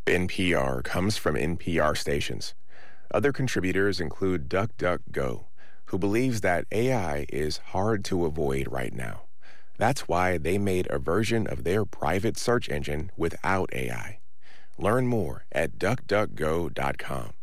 NPR comes from NPR stations. Other contributors include DuckDuckGo, who believes that AI is hard to avoid right now. That's why they made a version of their private search engine without AI. Learn more at duckduckgo.com.